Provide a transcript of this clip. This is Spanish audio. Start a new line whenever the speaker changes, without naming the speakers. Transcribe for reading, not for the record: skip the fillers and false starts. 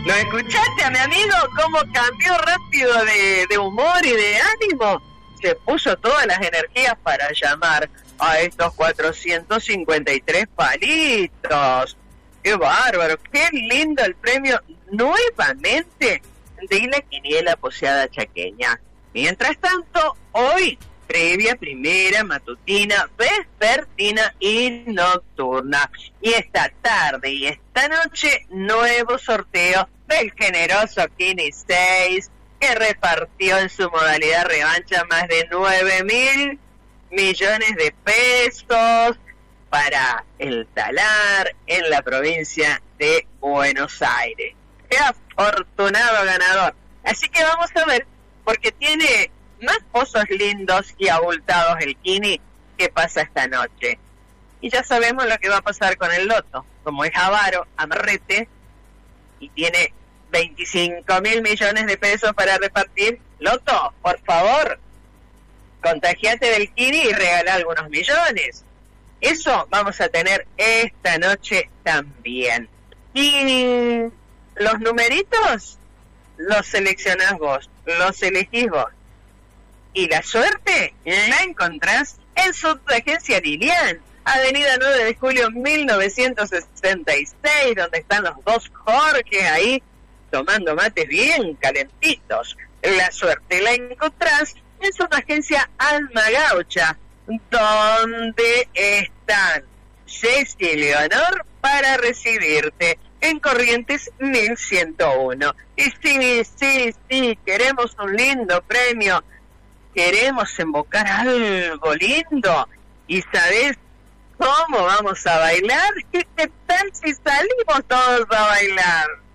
¿Lo escuchaste a mi amigo? ¿Cómo cambió rápido de humor y de ánimo? Se puso todas las energías para llamar a estos 453 palitos. ¡Qué bárbaro! ¡Qué lindo el premio nuevamente de la quiniela poseada chaqueña! Mientras tanto, hoy, previa, primera, matutina, vespertina y nocturna. Y esta tarde y esta noche, nuevo sorteo del generoso Kini 6, que repartió en su modalidad revancha más de 9.000 millones de pesos para el Talar en la provincia de Buenos Aires. ¡Qué afortunado ganador! Así que vamos a ver, porque tiene más pozos lindos y abultados el Kini, qué pasa esta noche. Y ya sabemos lo que va a pasar con el loto. Como es avaro, amarrete, y tiene 25.000 millones de pesos para repartir, loto, por favor, contagiate del Kini y regala algunos millones. Eso vamos a tener esta noche también. Y los numeritos los seleccionás vos, los elegís vos. Y la suerte la encontrás en Subagencia Lilian, Avenida 9 de Julio 1966, donde están los dos Jorge ahí tomando mates bien calentitos. La suerte la encontrás en Subagencia Alma Gaucha, donde están Jessy y Leonor para recibirte en Corrientes 1101. Y sí, queremos un lindo premio. Queremos invocar algo lindo. ¿Y sabés cómo vamos a bailar? ¿Qué tal si salimos todos a bailar?